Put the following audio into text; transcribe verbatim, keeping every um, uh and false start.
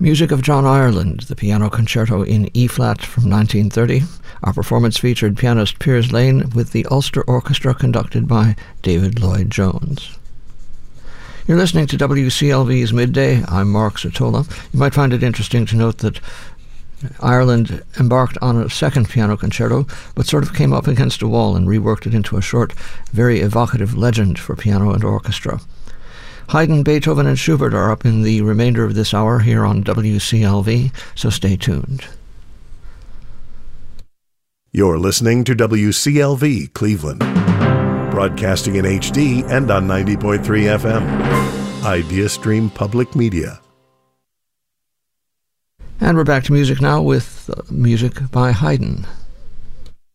Music of John Ireland, the Piano Concerto in E-flat from nineteen thirty. Our performance featured pianist Piers Lane with the Ulster Orchestra conducted by David Lloyd-Jones. You're listening to W C L V's Midday. I'm Mark Sotola. You might find it interesting to note that Ireland embarked on a second piano concerto, but sort of came up against a wall and reworked it into a short, very evocative legend for piano and orchestra. Haydn, Beethoven and Schubert are up in the remainder of this hour here on W C L V, so stay tuned. You're listening to W C L V Cleveland, broadcasting in H D and on ninety point three F M. IdeaStream Public Media. And we're back to music now with uh, music by Haydn.